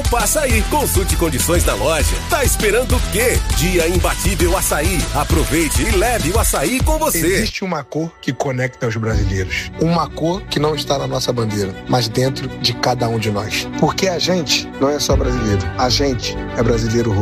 passa aí. Consulte condições na loja. Tá esperando o quê? Dia imbatível Açaí. Aproveite e leve o açaí com você. Existe uma cor que conecta os brasileiros. Uma cor que não está na nossa bandeira, mas dentro de cada um de nós. Porque a gente não é só brasileiro. A gente é brasileiro